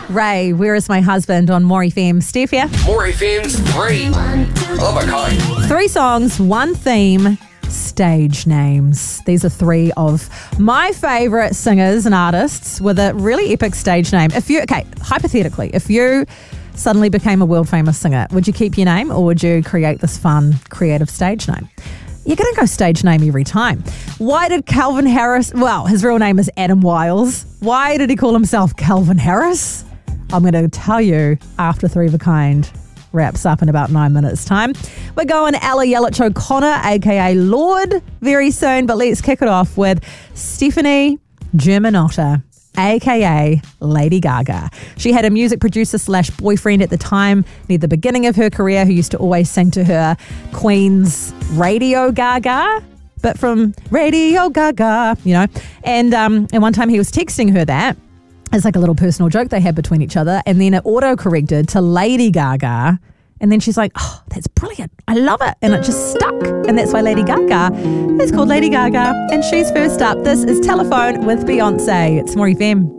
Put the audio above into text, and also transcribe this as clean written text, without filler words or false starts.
Ray, Where Is My Husband on More FM. Steph here. More FM's 3. Of a kind. 3 songs, 1 theme, stage names. These are 3 of my favourite singers and artists with a really epic stage name. Hypothetically, if you suddenly became a world famous singer, would you keep your name or would you create this fun, creative stage name? You're going to go stage name every time. Why did Calvin Harris, well, his real name is Adam Wiles. Why did he call himself Calvin Harris? I'm going to tell you after 3 of a Kind wraps up in about 9 minutes' time. We're going Ella Yelich O'Connor, aka Lorde, very soon, but let's kick it off with Stephanie Germanotta, aka Lady Gaga. She had a music producer / boyfriend at the time near the beginning of her career who used to always sing to her Queen's Radio Gaga, but from Radio Gaga, you know. And one time he was texting her that. It's like a little personal joke they had between each other, and then it auto-corrected to Lady Gaga, and then she's like, oh, that's brilliant, I love it, and it just stuck, and that's why Lady Gaga is called Lady Gaga, and she's first up. This is Telephone with Beyonce. It's More FM.